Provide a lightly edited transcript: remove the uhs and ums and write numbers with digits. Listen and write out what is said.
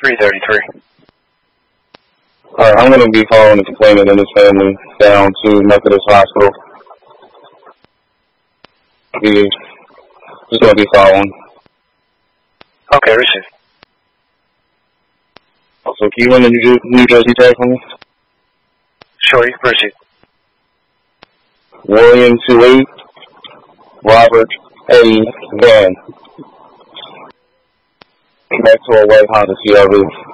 333. Alright, I'm going to be following the complainant and his family down to Methodist Hospital. Just going to be following. Okay, receive. So can you run the New Jersey tag for me? Sure, you can proceed. William 28, Robert A. Van. Back to a white Honda CRV.